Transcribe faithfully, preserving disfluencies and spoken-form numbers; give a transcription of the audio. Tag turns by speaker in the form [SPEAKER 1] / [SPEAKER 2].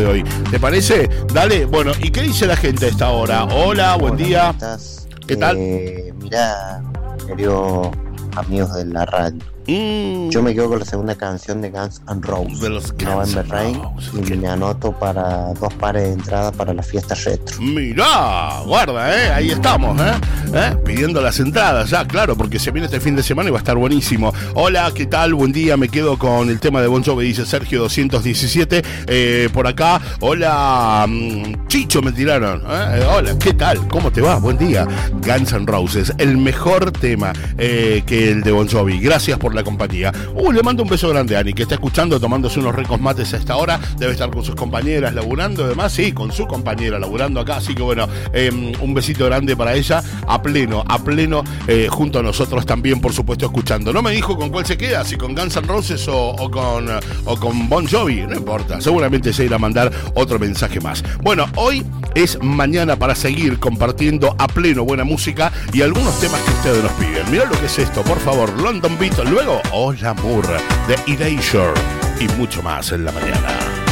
[SPEAKER 1] de hoy. ¿Te parece? Dale, bueno, ¿y qué dice la gente a esta hora? Hola, buen
[SPEAKER 2] Hola,
[SPEAKER 1] día.
[SPEAKER 2] ¿cómo estás?
[SPEAKER 1] ¿Qué tal?
[SPEAKER 2] Eh, mirá, queridos amigos de la radio.
[SPEAKER 1] Mm.
[SPEAKER 2] Yo me quedo con la segunda canción de Guns N' Roses,
[SPEAKER 1] De los Guns
[SPEAKER 2] November
[SPEAKER 1] N'
[SPEAKER 2] Rain,
[SPEAKER 1] Roses.
[SPEAKER 2] y me anoto para dos pares de entradas para la fiesta retro.
[SPEAKER 1] Mirá, guarda, ¿eh? Ahí estamos, ¿eh? ¿eh? Pidiendo las entradas, ya, claro, porque se viene este fin de semana y va a estar buenísimo. Hola, ¿qué tal? Buen día, me quedo con el tema de Bon Jovi, dice Sergio doscientos diecisiete, eh, por acá. Hola, mmm, Chicho me tiraron, ¿eh? Hola, ¿qué tal? ¿Cómo te va? Buen día. Guns N' Roses, el mejor tema eh, que el de Bon Jovi. Gracias por la compañía. Uh, le mando un beso grande a Ani, que está escuchando, tomándose unos ricos mates a esta hora. Debe estar con sus compañeras laburando, además, sí, con su compañera laburando acá. Así que bueno, eh, un besito grande para ella, a pleno, a pleno, eh, junto a nosotros también, por supuesto, escuchando. No me dijo con cuál se queda, si con Guns N' Roses o, o, con, o con Bon Jovi, no importa. Seguramente se irá a mandar otro mensaje más. Bueno, hoy es mañana para seguir compartiendo a pleno buena música y algunos temas que ustedes nos piden. Mirá lo que es esto, por favor, London Beat, luego Hola Moore de Erasure y mucho más en la mañana.